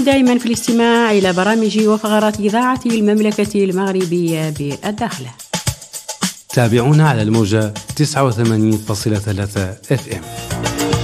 دائما في الاستماع إلى برامج وفقرات إذاعة المملكة المغربية بالداخلة. تابعونا على الموجة 89.3 FM.